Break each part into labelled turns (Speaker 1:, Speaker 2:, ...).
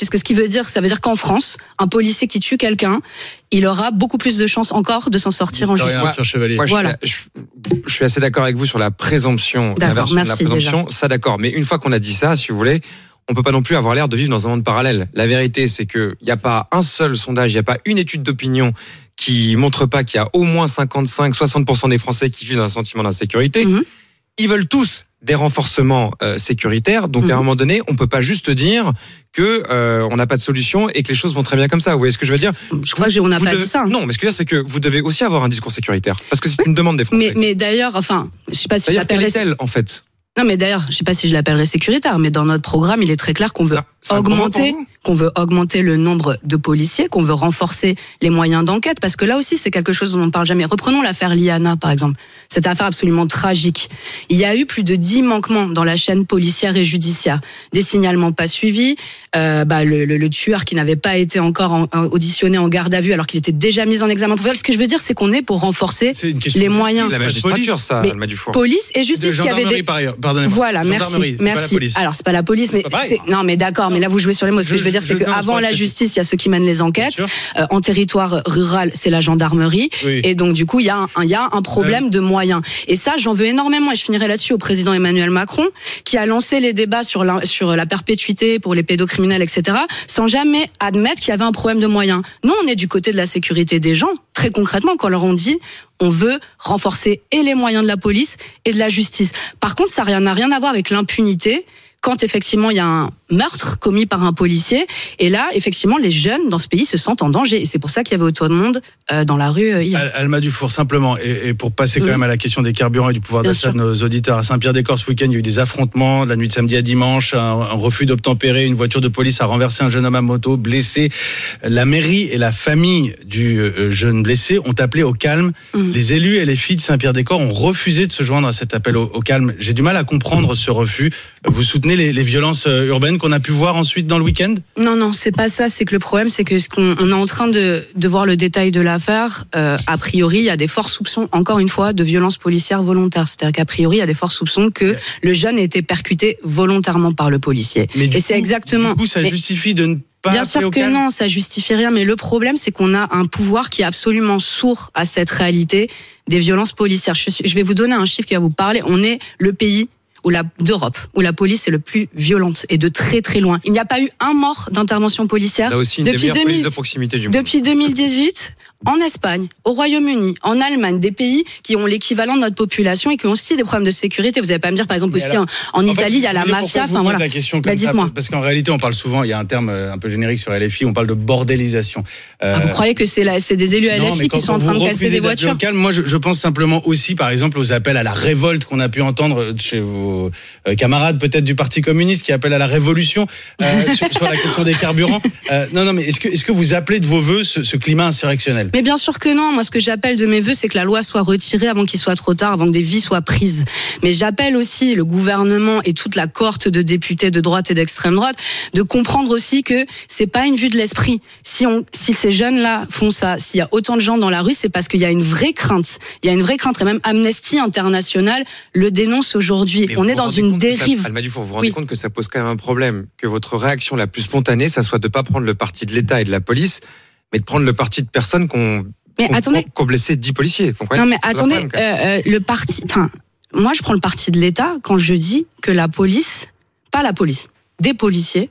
Speaker 1: puisque ça veut dire qu'en France, un policier qui tue quelqu'un, il aura beaucoup plus de chances encore de s'en sortir en justice.
Speaker 2: Moi, je suis assez d'accord avec vous sur la présomption, l'inversion de la présomption. Déjà. Ça, d'accord. Mais une fois qu'on a dit ça, si vous voulez, on peut pas non plus avoir l'air de vivre dans un monde parallèle. La vérité, c'est que il y a pas un seul sondage, il y a pas une étude d'opinion qui montre pas qu'il y a au moins 55-60% des Français qui vivent dans un sentiment d'insécurité. Ils veulent tous des renforcements sécuritaires. Donc, à un moment donné, on peut pas juste dire que on n'a pas de solution et que les choses vont très bien comme ça. Vous voyez ce que je veux dire ?
Speaker 1: Je crois qu'on n'a pas dit ça.
Speaker 2: Non, mais ce que je veux dire, c'est que vous devez aussi avoir un discours sécuritaire. Parce que c'est une demande des Français.
Speaker 1: Mais d'ailleurs, enfin, je sais pas si je l'appellerais...
Speaker 2: en fait.
Speaker 1: Non, mais d'ailleurs, je sais pas si je l'appellerais sécuritaire, mais dans notre programme, il est très clair qu'on veut augmenter le nombre de policiers, qu'on veut renforcer les moyens d'enquête, parce que là aussi, c'est quelque chose dont on ne parle jamais. Reprenons l'affaire Liana, par exemple. Cette affaire absolument tragique. Il y a eu plus de 10 manquements dans la chaîne policière et judiciaire. Des signalements pas suivis, le tueur qui n'avait pas été encore auditionné en garde à vue alors qu'il était déjà mis en examen pour viol. Ce que je veux dire, c'est qu'on est pour renforcer les moyens.
Speaker 2: La magistrature, ça, Alma Dufour.
Speaker 1: Police et justice qui avait des...
Speaker 3: Pardonnez-moi.
Speaker 1: Voilà, merci. Alors, c'est pas la police, mais non, mais d'accord, mais là, vous jouez sur les mots. Ce que je veux dire, c'est qu'avant la justice, il y a ceux qui mènent les enquêtes. En territoire rural, c'est la gendarmerie. Oui. Et donc, du coup, il y a un problème de moyens. Et ça, j'en veux énormément. Et je finirai là-dessus au président Emmanuel Macron, qui a lancé les débats sur la perpétuité pour les pédocriminels, etc., sans jamais admettre qu'il y avait un problème de moyens. Nous, on est du côté de la sécurité des gens. Très concrètement, quand leur on dit, on veut renforcer et les moyens de la police et de la justice. Par contre, ça n'a rien à voir avec l'impunité. Quand effectivement il y a un meurtre commis par un policier, et là effectivement les jeunes dans ce pays se sentent en danger, et c'est pour ça qu'il y avait autant de monde dans la rue hier.
Speaker 3: Alma Dufour, simplement, et pour passer quand même à la question des carburants et du pouvoir d'achat de nos auditeurs, à Saint-Pierre-des-Corps ce week-end il y a eu des affrontements, la nuit de samedi à dimanche, un refus d'obtempérer, une voiture de police a renversé un jeune homme à moto, blessé. La mairie et la famille du jeune blessé ont appelé au calme. Les élus et les filles de Saint-Pierre-des-Corps ont refusé de se joindre à cet appel au calme. J'ai du mal à comprendre ce refus. Vous soutenez les violences urbaines qu'on a pu voir ensuite dans le week-end ?
Speaker 1: Non, c'est pas ça. C'est que le problème, c'est que on est en train de voir le détail de l'affaire. A priori, il y a des forts soupçons, encore une fois, de violences policières volontaires. C'est-à-dire qu'à priori, il y a des forts soupçons que le jeune ait été percuté volontairement par le policier.
Speaker 3: C'est exactement. Du coup, ça justifie de ne pas.
Speaker 1: Bien sûr que non, ça justifie rien. Mais le problème, c'est qu'on a un pouvoir qui est absolument sourd à cette réalité des violences policières. Je vais vous donner un chiffre qui va vous parler. On est le pays d'Europe, où la police est le plus violente, et de très très loin. Il n'y a pas eu un mort d'intervention policière
Speaker 2: là aussi, une des meilleures polices de proximité du monde.
Speaker 1: Depuis 2018, en Espagne, au Royaume-Uni, en Allemagne, des pays qui ont l'équivalent de notre population et qui ont aussi des problèmes de sécurité. Vous n'allez pas me dire, par exemple, aussi en Italie, il y a la mafia.
Speaker 3: Enfin voilà. La question comme
Speaker 1: dites-moi.
Speaker 3: Parce qu'en réalité, on parle souvent, il y a un terme un peu générique sur LFI, on parle de bordélisation.
Speaker 1: Vous croyez que c'est des élus LFI qui sont en train de casser des voitures ?
Speaker 3: Moi, je pense simplement aussi, par exemple, aux appels à la révolte qu'on a pu entendre chez vos camarades peut-être du Parti communiste qui appellent à la révolution sur la question des carburants. Non, mais est-ce que vous appelez de vos vœux ce climat insurrectionnel ?
Speaker 1: Mais bien sûr que non. Moi, ce que j'appelle de mes vœux, c'est que la loi soit retirée avant qu'il soit trop tard, avant que des vies soient prises. Mais j'appelle aussi le gouvernement et toute la cohorte de députés de droite et d'extrême droite de comprendre aussi que c'est pas une vue de l'esprit. Si ces jeunes-là font ça, s'il y a autant de gens dans la rue, c'est parce qu'il y a une vraie crainte. Il y a une vraie crainte, et même Amnesty International le dénonce aujourd'hui. On est dans une dérive.
Speaker 2: Alma Dufour, vous vous rendez compte que ça pose quand même un problème, que votre réaction la plus spontanée, ça soit de pas prendre le parti de l'État et de la police, mais de prendre le parti de personnes qu'on blessé 10 policiers.
Speaker 1: Non mais attendez, le parti... Enfin, moi je prends le parti de l'État quand je dis que la police, pas la police, des policiers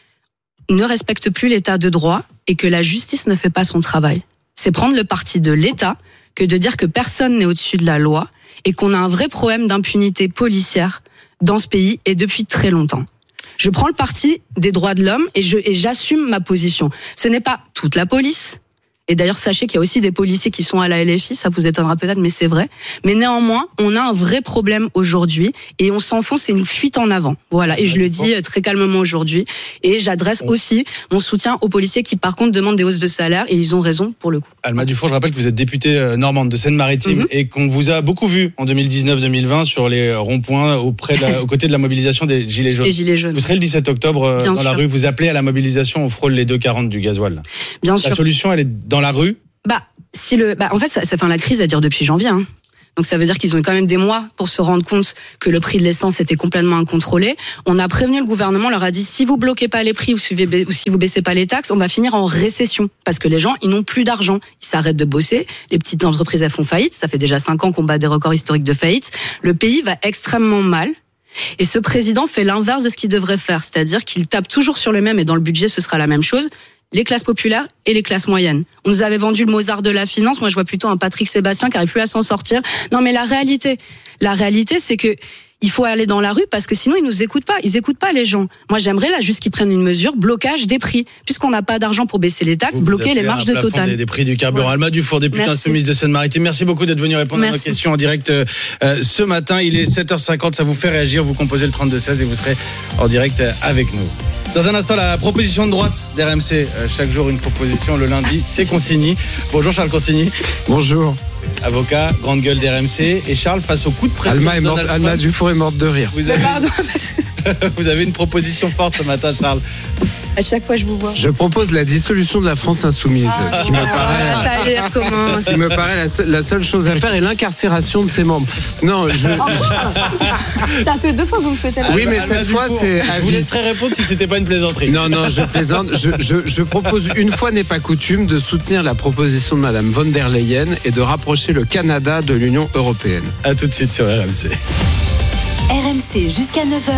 Speaker 1: ne respectent plus l'état de droit et que la justice ne fait pas son travail. C'est prendre le parti de l'État que de dire que personne n'est au-dessus de la loi et qu'on a un vrai problème d'impunité policière dans ce pays et depuis très longtemps. Je prends le parti des droits de l'homme et j'assume ma position. Ce n'est pas toute la police. Et d'ailleurs, sachez qu'il y a aussi des policiers qui sont à la LFI, ça vous étonnera peut-être, mais c'est vrai. Mais néanmoins, on a un vrai problème aujourd'hui et on s'enfonce, c'est une fuite en avant. Voilà, et je le dis très calmement aujourd'hui. Et j'adresse aussi mon soutien aux policiers qui, par contre, demandent des hausses de salaire et ils ont raison pour le coup.
Speaker 3: Alma Dufour, je rappelle que vous êtes députée normande de Seine-Maritime et qu'on vous a beaucoup vu en 2019-2020 sur les ronds-points aux côtés de la mobilisation des Gilets jaunes.
Speaker 1: Les Gilets jaunes.
Speaker 3: Vous serez le 17 octobre dans la rue, vous appelez à la mobilisation, on frôle les 2,40 du gasoil.
Speaker 1: Bien sûr.
Speaker 3: La solution, elle est dans la rue ?
Speaker 1: En fait, la crise, elle dure depuis janvier. Donc ça veut dire qu'ils ont eu quand même des mois pour se rendre compte que le prix de l'essence était complètement incontrôlé. On a prévenu le gouvernement, on leur a dit si vous bloquez pas les prix ou si vous baissez pas les taxes, on va finir en récession parce que les gens ils n'ont plus d'argent, ils s'arrêtent de bosser, les petites entreprises elles font faillite, ça fait déjà 5 ans qu'on bat des records historiques de faillite. Le pays va extrêmement mal. Et ce président fait l'inverse de ce qu'il devrait faire, c'est-à-dire qu'il tape toujours sur le même, et dans le budget ce sera la même chose, les classes populaires et les classes moyennes. On nous avait vendu le Mozart de la finance, moi je vois plutôt un Patrick Sébastien qui n'arrive plus à s'en sortir. Non mais la réalité c'est que il faut aller dans la rue parce que sinon ils nous écoutent pas. Ils écoutent pas les gens. Moi j'aimerais là juste qu'ils prennent une mesure, blocage des prix. Puisqu'on n'a pas d'argent pour baisser les taxes, bloquer les marges de Total.
Speaker 3: Des prix du carburant. Ouais. Alma Dufour, députée insoumise de Seine-Maritime. Merci beaucoup d'être venue répondre à nos questions en direct ce matin. Il est 7h50, ça vous fait réagir. Vous composez le 32-16 et vous serez en direct avec nous. Dans un instant, la proposition de droite d'RMC. Chaque jour une proposition. Le lundi, c'est Consigny. Bonjour Charles Consigny.
Speaker 4: Bonjour.
Speaker 3: Avocat, grande gueule d'RMC. Et Charles, face au coup de pression.
Speaker 4: Alma Dufour est morte de rire.
Speaker 3: Vous avez une proposition forte ce matin, Charles.
Speaker 1: À chaque fois, je vous vois.
Speaker 4: Je propose la dissolution de la France insoumise. Ce qui me paraît la seule chose à faire est l'incarcération de ses membres. Non,
Speaker 1: ça fait 2 fois que vous me souhaitez.
Speaker 4: Oui, mais cette fois, c'est.
Speaker 3: Je vous laisserai répondre si c'était pas une plaisanterie.
Speaker 4: Non, je plaisante. Je propose, une fois n'est pas coutume, de soutenir la proposition de Madame von der Leyen et de rapprocher le Canada de l'Union européenne.
Speaker 3: À tout de suite sur RMC.
Speaker 5: RMC jusqu'à 9h.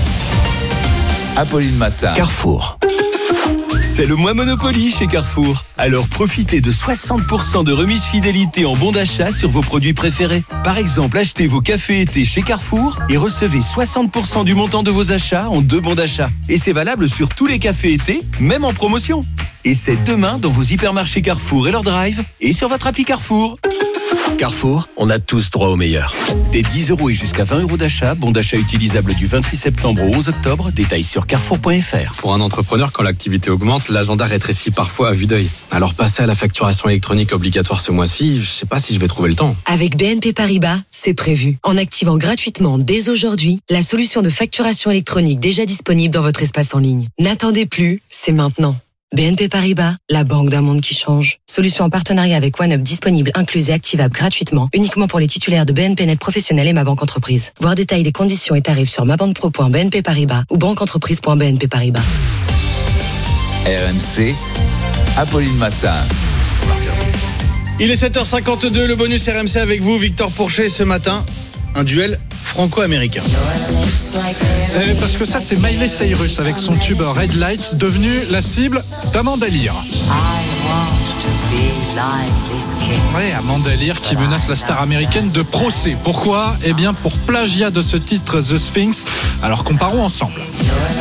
Speaker 6: Apolline Matin.
Speaker 7: Carrefour.
Speaker 6: C'est le mois Monopoly chez Carrefour. Alors profitez de 60% de remise fidélité en bons d'achat sur vos produits préférés. Par exemple, achetez vos cafés été chez Carrefour et recevez 60% du montant de vos achats en 2 bons d'achat. Et c'est valable sur tous les cafés été, même en promotion. Et c'est demain dans vos hypermarchés Carrefour et leur drive et sur votre appli Carrefour.
Speaker 7: Carrefour, on a tous droit au meilleur.
Speaker 6: Des 10 € et jusqu'à 20 € d'achat, bon d'achat utilisable du 28 septembre au 11 octobre, détails sur carrefour.fr.
Speaker 8: Pour un entrepreneur, quand l'activité augmente, l'agenda rétrécit parfois à vue d'œil. Alors passer à la facturation électronique obligatoire ce mois-ci, je sais pas si je vais trouver le temps.
Speaker 9: Avec BNP Paribas, c'est prévu. En activant gratuitement dès aujourd'hui la solution de facturation électronique déjà disponible dans votre espace en ligne. N'attendez plus, c'est maintenant. BNP Paribas, la banque d'un monde qui change. Solution en partenariat avec OneUp disponible, incluse et activable gratuitement, uniquement pour les titulaires de BNP Net Professionnel et Ma Banque Entreprise. Voir détails des conditions et tarifs sur mabanquepro.bnp Paribas ou banqueentreprise.bnp Paribas.
Speaker 6: RMC, Apolline Matin.
Speaker 3: Il est 7h52, le bonus RMC avec vous, Victor Pourchet, ce matin. Un duel franco-américain.
Speaker 10: Parce que ça, c'est Miley Cyrus avec son tube Red Lights, devenu la cible d'Amanda Lear. Oui, Amanda Lear qui menace la star américaine de procès. Pourquoi ? Eh bien, pour plagiat de ce titre The Sphinx. Alors comparons ensemble.